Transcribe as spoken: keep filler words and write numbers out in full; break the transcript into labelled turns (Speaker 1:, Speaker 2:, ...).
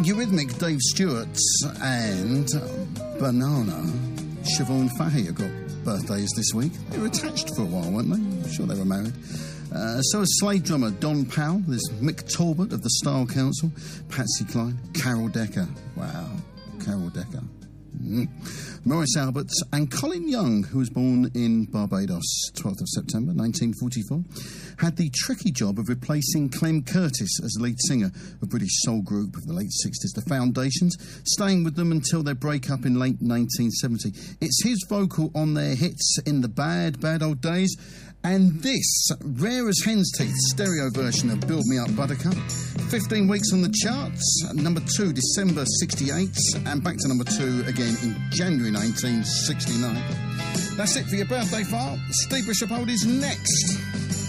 Speaker 1: Eurythmic, Dave Stewart, and Banana, Siobhan Fahey have got birthdays this week. They were attached for a while, weren't they? I'm sure they were married. Uh, so is Slade drummer Don Powell. There's Mick Talbot of the Style Council, Patsy Cline, Carol Decker. Wow, Carol Decker. Mm. Maurice Albert and Colin Young, who was born in Barbados, twelfth of September nineteen forty-four, had the tricky job of replacing Clem Curtis as lead singer of British soul group of the late sixties, The Foundations, staying with them until their breakup in late nineteen seventy. It's his vocal on their hits In the Bad, Bad Old Days, and this, rare as hen's teeth, stereo version of Build Me Up Buttercup. fifteen weeks on the charts, number two, December sixty-eight, and back to number two again in January nineteen sixty-nine. That's it for your birthday file. Steve Bishop Oldie's next.